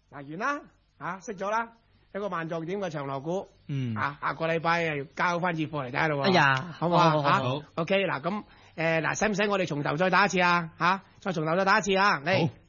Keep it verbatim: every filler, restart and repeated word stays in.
嗱完啦，嚇識咗啦，一個萬狀點嘅長鑼鼓， 嗯， 啊下個禮拜又交翻次貨嚟睇下咯喎。 哎呀， 好唔好啊？ 好好嚇好 ，OK 嗱咁誒嗱，使唔使我哋從頭再打一次啊？嚇，再從頭再打一次啊？嚟。 好